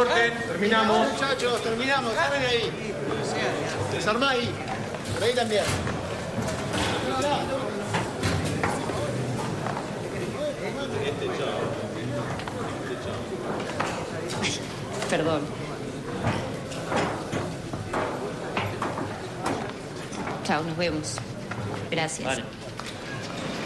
corten, terminamos. Muchachos, terminamos. Saben ahí. Desarmá ahí. Por ahí también. Perdón. Chao, nos vemos. Gracias. Vale.